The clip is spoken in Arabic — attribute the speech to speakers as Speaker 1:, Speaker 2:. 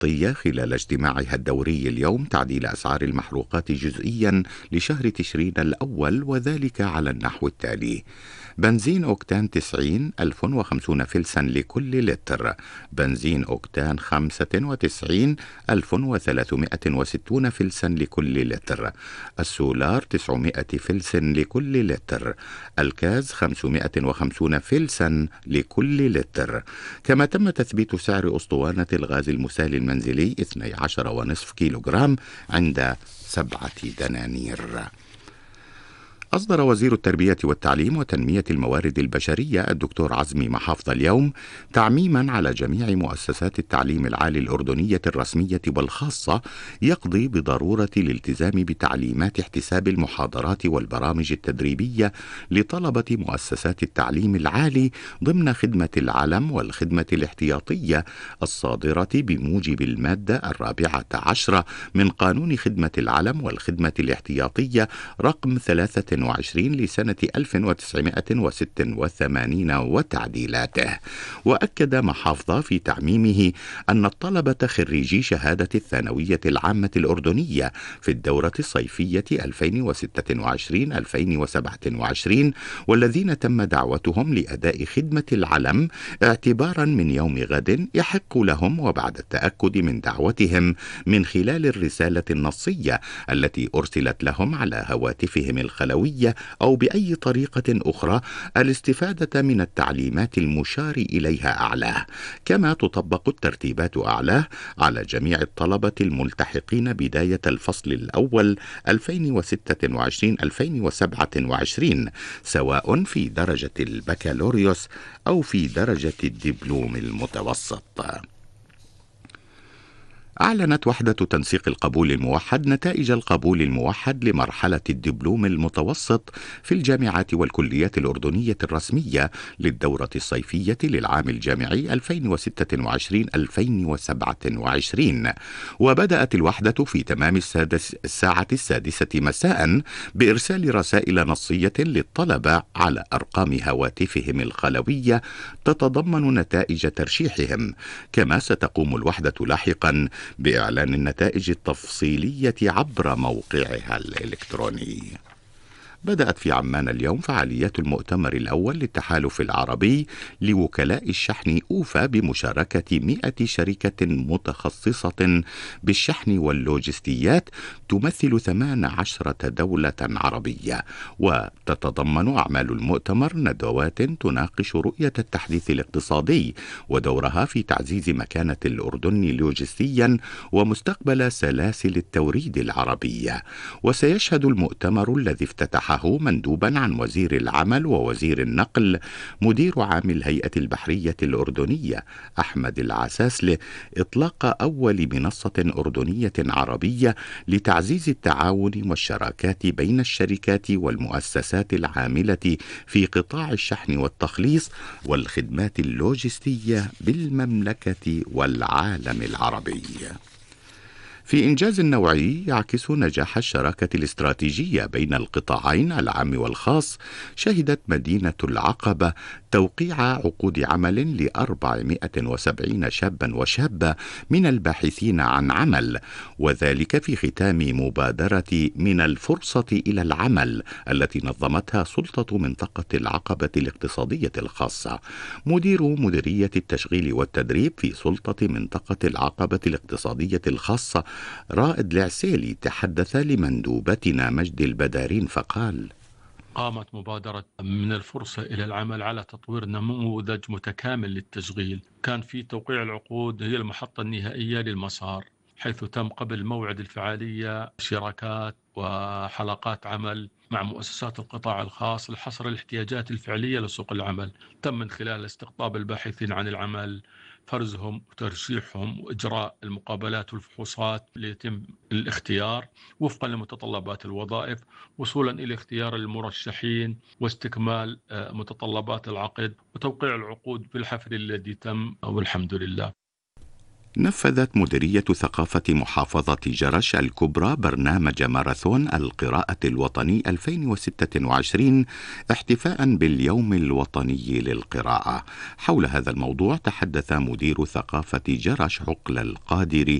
Speaker 1: النفطية خلال اجتماعها الدوري اليوم تعديل أسعار المحروقات جزئيا لشهر تشرين الأول، وذلك على النحو التالي: بنزين أوكتان 90 1050 فلسا لكل لتر، بنزين أوكتان 95 1360 فلسا لكل لتر، السولار 900 فلس لكل لتر، الكاز 550 فلسا لكل لتر. كما تم تثبيت سعر أسطوانة الغاز المسال المنزلي 12.5 كيلوغرام عند 7 دنانير. أصدر وزير التربية والتعليم وتنمية الموارد البشرية الدكتور عزمي محافظ اليوم تعميما على جميع مؤسسات التعليم العالي الأردنية الرسمية والخاصة يقضي بضرورة الالتزام بتعليمات احتساب المحاضرات والبرامج التدريبية لطلبة مؤسسات التعليم العالي ضمن خدمة العلم والخدمة الاحتياطية الصادرة بموجب المادة 14 من قانون خدمة العلم والخدمة الاحتياطية رقم 23 لسنة 1986 وتعديلاته. وأكد محافظة في تعميمه أن الطلبة خريجي شهادة الثانوية العامة الأردنية في الدورة الصيفية 2026-2027 والذين تم دعوتهم لأداء خدمة العلم اعتبارا من يوم غد يحق لهم، وبعد التأكد من دعوتهم من خلال الرسالة النصية التي أرسلت لهم على هواتفهم الخلوية أو بأي طريقة أخرى، الاستفادة من التعليمات المشار إليها أعلاه. كما تطبق الترتيبات أعلاه على جميع الطلبة الملتحقين بداية الفصل الأول 2026-2027 سواء في درجة البكالوريوس أو في درجة الدبلوم المتوسط. أعلنت وحدة تنسيق القبول الموحد نتائج القبول الموحد لمرحلة الدبلوم المتوسط في الجامعات والكليات الأردنية الرسمية للدورة الصيفية للعام الجامعي 2026-2027. وبدأت الوحدة في تمام الساعة 6 مساء بإرسال رسائل نصية للطلبة على أرقام هواتفهم الخلوية تتضمن نتائج ترشيحهم. كما ستقوم الوحدة لاحقا بإعلان النتائج التفصيلية عبر موقعها الإلكتروني. بدأت في عمان اليوم فعاليات المؤتمر الأول للتحالف العربي لوكلاء الشحن أوفا بمشاركة 100 شركة متخصصة بالشحن واللوجستيات تمثل 18 دولة عربية. وتتضمن أعمال المؤتمر ندوات تناقش رؤية التحديث الاقتصادي ودورها في تعزيز مكانة الأردن لوجستيا ومستقبل سلاسل التوريد العربية. وسيشهد المؤتمر الذي افتتح مندوبا عن وزير العمل ووزير النقل مدير عام الهيئة البحرية الأردنية أحمد العساسلة إطلاق أول منصة أردنية عربية لتعزيز التعاون والشراكات بين الشركات والمؤسسات العاملة في قطاع الشحن والتخليص والخدمات اللوجستية بالمملكة والعالم العربي. في إنجاز نوعي يعكس نجاح الشراكة الاستراتيجية بين القطاعين العام والخاص، شهدت مدينة العقبة توقيع عقود عمل ل470 شابا وشابة من الباحثين عن عمل، وذلك في ختام مبادرة من الفرصة إلى العمل التي نظمتها سلطة منطقة العقبة الاقتصادية الخاصة. مدير مديرية التشغيل والتدريب في سلطة منطقة العقبة الاقتصادية الخاصة رائد العسيلي تحدث لمندوبتنا مجد البدارين فقال:
Speaker 2: قامت مبادرة من الفرصة إلى العمل على تطوير نموذج متكامل للتشغيل. كان في توقيع العقود هي المحطة النهائية للمسار، حيث تم قبل موعد الفعالية شراكات وحلقات عمل مع مؤسسات القطاع الخاص لحصر الاحتياجات الفعلية لسوق العمل. تم من خلال استقطاب الباحثين عن العمل، فرزهم وترشيحهم وإجراء المقابلات والفحوصات ليتم الاختيار وفقا لمتطلبات الوظائف، وصولا إلى اختيار المرشحين واستكمال متطلبات العقد وتوقيع العقود بالحفل الذي تم والحمد لله.
Speaker 1: نفذت مديرية ثقافة محافظة جرش الكبرى برنامج ماراثون القراءة الوطني 2026 احتفاء باليوم الوطني للقراءة. حول هذا الموضوع تحدث مدير ثقافة جرش عقل القادري